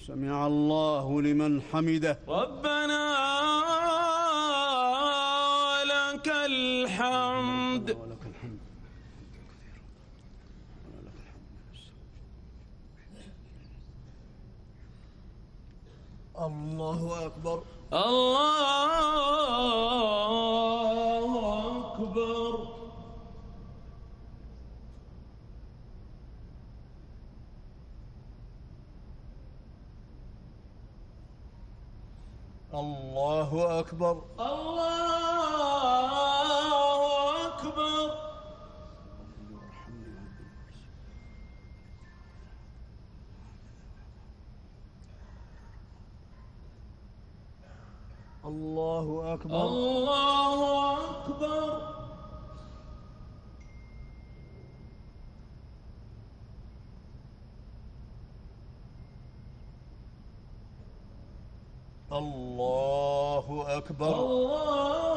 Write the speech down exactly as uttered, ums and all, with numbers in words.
سمع الله لمن حمده. ربنا لك الحمد. ولك الحمد كثيرا ولك الحمد. الله أكبر. الله أكبر. الله أكبر. الله أكبر. الله أكبر. الله أكبر. الله أكبر. الله